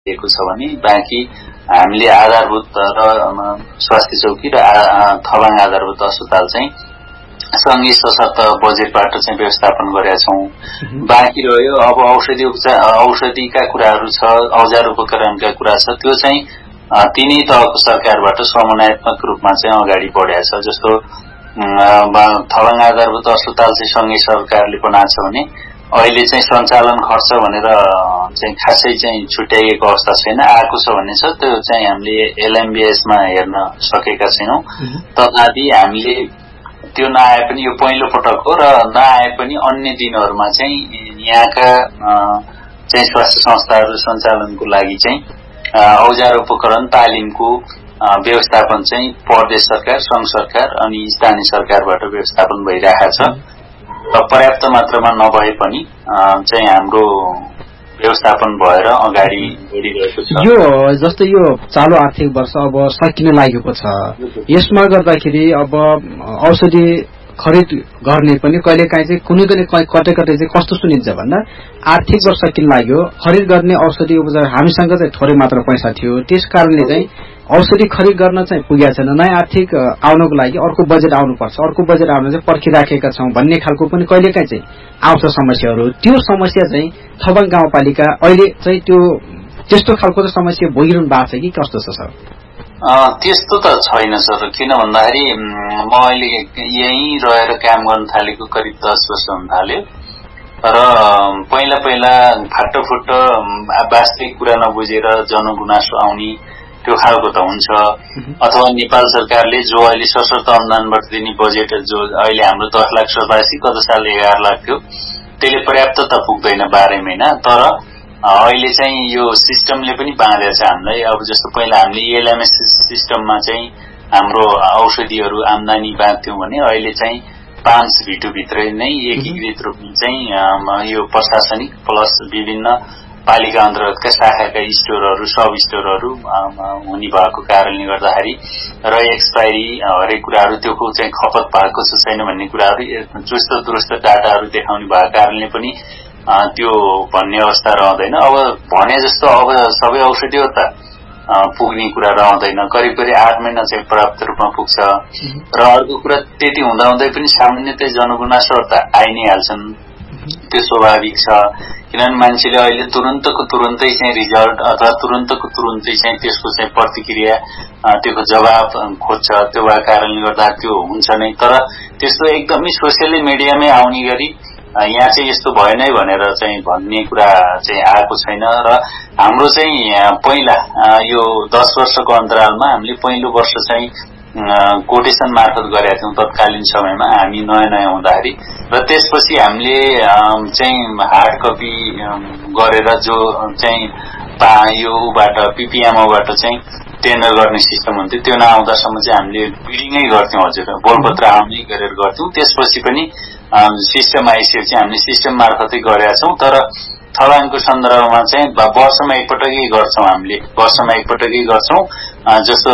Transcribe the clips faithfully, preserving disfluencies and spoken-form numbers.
दिएको छ भने बाँकी हामीले आधारभूत र स्वास्थ्य चौकी र थबाङ आधारभूत अस्पताल चाहिँ सँगै सशक्त बजेटबाट चाहिँ व्यवस्थापन गरेका छौं। बाँकी रह्यो अब औषधि उपचार औषधिका कुराहरू छ, औजार उपकरणका कुरा छ, त्यो चाहिँ तीनै तहको सरकारबाट समन्वयात्मक रूपमा चाहिँ अगाडि बढेको छ। जस्तो थबाङ आधारभूत अस्पताल चाहिँ सँगै सरकारले बनाएको छ भने अहिले चाहिँ सञ्चालन खर्च भनेर चाहिँ खासै चाहिँ छुट्याइएको अवस्था छैन, आएको छ भन्ने छ। त्यो चाहिँ हामीले एलएमबीएसमा हेर्न सकेका छैनौं। तथापि हामीले त्यो नआए पनि यो पहिलो पटक हो र नआए पनि अन्य दिनहरूमा चाहिँ यहाँका चाहिँ स्वास्थ्य संस्थाहरू सञ्चालनको लागि चाहिँ औजार उपकरण तालिमको व्यवस्थापन चाहिँ प्रदेश सरकार, संघ सरकार अनि स्थानीय सरकारबाट व्यवस्थापन भइरहेको छ। र पर्याप्त मात्रामा नभए पनि चाहिँ हाम्रो व्यवस्थापन भएर अगाडि बढिरहेको छ। यो जस्तै यो चालु आर्थिक वर्ष अब सकिन लागेको छ, यसमा गर्दाखेरि अब औषधि खरिद गर्ने पनि कहिलेकाहीँ चाहिँ कुनै कुनै कतै कतै चाहिँ कस्तो सुनिन्छ भन्दा आर्थिक वर्ष सकिन लाग्यो, खरिद गर्ने औषधि उपचार हामीसँग चाहिँ थोरै मात्र पैसा थियो, त्यस कारणले चाहिँ औषधि खरिद गर्न चाहिँ पुगेको छैन। नयाँ आर्थिक आउनको लागि अर्को बजेट आउनुपर्छ, अर्को बजेट आउन चाहिँ पर्खिराखेका छौं भन्ने खालको पनि कहिलेकाहीँ चाहिँ आउँछ समस्याहरू। त्यो समस्या चाहिँ थबाङ गाउँपालिका अहिले चाहिँ त्यो त्यस्तो खालको चाहिँ समस्या भोगिरहनु भएको छ कि कस्तो छ सर? त्यस्तो त छैन सर, किन भन्दाखेरि म अहिले यहीँ रहेर काम गर्न थालेको करिब दस वर्ष हुन थाल्यो र पहिला पहिला फाटोफुट वास्तविक कुरा नबुझेर जनगुनासो आउने त्यो खालको त हुन्छ। अथवा नेपाल सरकारले जो अहिले सशर्त अनुदानबाट दिने बजेट जो अहिले हाम्रो दस लाख सतासी गत साल एघार लाख थियो, त्यसले पर्याप्त त पुग्दैन बाह्र महिना। तर अहिले चाहिँ यो सिस्टमले पनि बाँधेको छ हामीलाई। अब जस्तो पहिला हामीले एलएमएस सिस्टममा चाहिँ हाम्रो औषधिहरू आम्दानी बाँध्थ्यौं भने अहिले चाहिँ पाँच भिटुभित्रै नै एकीकृत रूपमा चाहिँ यो प्रशासनिक प्लस विभिन्न पालिका अन्तर्गतका शाखाका स्टोरहरू, सब स्टोरहरू हुने भएको कारणले गर्दाखेरि र एक्सपायरी हरेक कुराहरू त्यो चाहिँ खपत भएको छ छैन भन्ने कुराहरू चुस्त दुरुस्त डाटाहरू देखाउने भएको कारणले पनि त्यो भन्ने अवस्था रहँदैन। अब भने जस्तो अब सबै औषधि हो त पुग्ने कुरा रहँदैन, करिब करिब आठ महिना चाहिँ पर्याप्त रूपमा पुग्छ। र अर्को कुरा त्यति हुँदा हुँदै पनि सामान्यतः जनगुनासोहरू त आइ नै हाल्छन्, त्यो स्वाभाविक छ। किनभने मान्छेले अहिले तुरन्तको तुरन्तै चाहिँ रिजल्ट अथवा तुरन्तको तुरन्तै चाहिँ त्यसको चाहिँ प्रतिक्रिया त्यसको जवाब खोज्छ, त्यो भएको कारणले गर्दा त्यो हुन्छ नै। तर त्यस्तो एकदमै सोसियल मिडियामै आउने गरी यहाँ चाहिँ यस्तो भएन भनेर चाहिँ भन्ने कुरा चाहिँ आएको छैन। र हाम्रो चाहिँ पहिला यो दस वर्षको अन्तरालमा हामीले पहिलो वर्ष चाहिँ कोटेसन मार्फत गरेका थियौं तत्कालीन समयमा हामी नयाँ नयाँ हुँदाखेरि, र त्यसपछि हामीले चाहिँ हार्ड कपी गरेर जो चाहिँ यो बाट पीपीएमओबाट चाहिँ टेन्डर गर्ने सिस्टम हुन्थ्यो, त्यो नआउँदासम्म चाहिँ हामीले बिडिङै गर्थ्यौं, हजुर बोलपत्र आउने गरेर गर्थ्यौं। त्यसपछि पनि सिस्टम आइसकेपछि हामीले सिस्टम मार्फतै गरेका छौं। तर थबाङको सन्दर्भमा चाहिँ वर्षमा एकपटकै गर्छौं, हामीले वर्षमा एकपटकै गर्छौं। जस्तो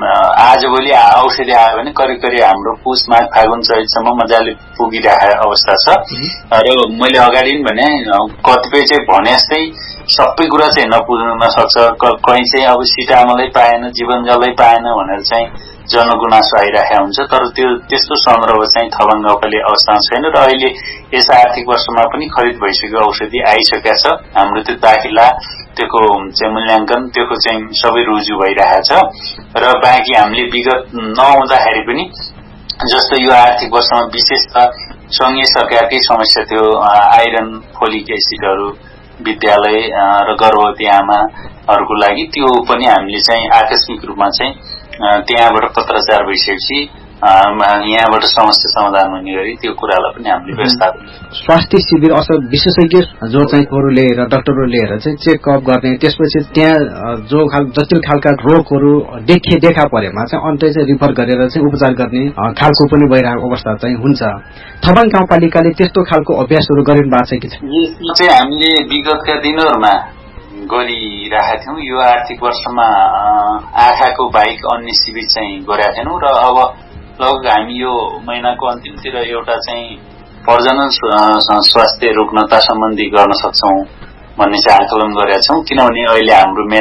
आजभोलि औषधि आयो भने करिब करिब हाम्रो पुष माघ फागुन चैतसम्म मजाले पुगिरहेको अवस्था छ। र मैले अगाडि पनि भने कतिपय चाहिँ भने जस्तै सबै कुरा चाहिँ नपुग्न सक्छ, कहीँ चाहिँ अब सिटामलै पाएन, जीवनजलै पाएन भनेर चाहिँ जनगुनासो आइरहेको हुन्छ। तर त्यो त्यस्तो सन्दर्भ चाहिँ थबाङ गाउँपालिका अवस्थामा छैन। र अहिले यस आर्थिक वर्षमा पनि खरिद भइसक्यो, औषधि आइसकेका छ, हाम्रो त्यो दाखिला त्यसको चाहिँ मूल्याङ्कन त्यसको चाहिँ सबै रुजु भइरहेको छ। र बाँकी हामीले विगत नहुँदाखेरि पनि जस्तो यो आर्थिक वर्षमा विशेष त संघीय सरकारकै समस्या थियो, आइरन फोलिक एसिडहरू विद्यालय र गर्भवती आमाहरूको लागि, त्यो पनि हामीले चाहिँ आकस्मिक रूपमा चाहिँ त्यहाँबाट पत्राचार भइसकेपछि यहाँबाट समस्या समाधान हुने गरी त्यो कुरालाई पनि हामीले व्यवस्थापन स्वास्थ्य शिविर अथवा विशेषज्ञ जो चाहिँ अरू लिएर डाक्टरहरू लिएर चाहिँ चेकअप गर्ने, त्यसपछि त्यहाँ जो खाल जटिल खालका रोगहरू देखे देखा परेमा चाहिँ अन्त्य चाहिँ रिफर गरेर चाहिँ उपचार गर्ने खालको पनि भइरहेको अवस्था चाहिँ हुन्छ। थबाङ गाउँपालिकाले त्यस्तो खालको अभ्यासहरू गरिनु भएको छ कि छैन? यसमा चाहिँ हामीले विगतका दिनहरूमा गरिरहेका थियौं। यो आर्थिक वर्षमा आँखाको बाहेक अन्य शिविर चाहिँ गरेका थिएनौं। र अब लगभग हामी यो महिनाको अन्तिमतिर एउटा चाहिँ प्रजनन स्वास्थ्य रुग्णता सम्बन्धी गर्न सक्छौं। भन्ने चाहिँ आकलन गरेका छौँ। किनभने अहिले हाम्रो